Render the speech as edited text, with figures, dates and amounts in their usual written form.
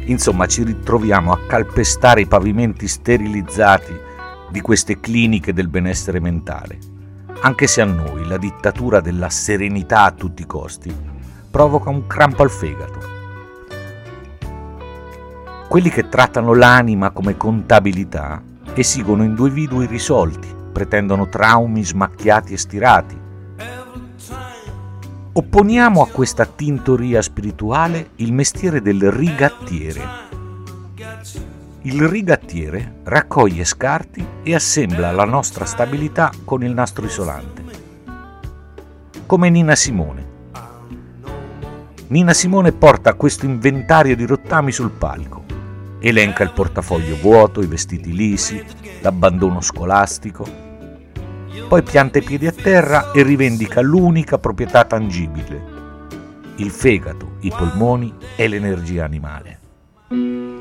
Insomma, ci ritroviamo a calpestare i pavimenti sterilizzati di queste cliniche del benessere mentale, anche se a noi la dittatura della serenità a tutti i costi provoca un crampo al fegato. Quelli che trattano l'anima come contabilità esigono individui risolti, pretendono traumi smacchiati e stirati. Opponiamo a questa tintoria spirituale il mestiere del rigattiere. Il rigattiere raccoglie scarti e assembla la nostra stabilità con il nastro isolante. Come Nina Simone. Nina Simone porta questo inventario di rottami sul palco. Elenca il portafoglio vuoto, i vestiti lisi, l'abbandono scolastico. Poi pianta i piedi a terra e rivendica l'unica proprietà tangibile: il fegato, i polmoni e l'energia animale.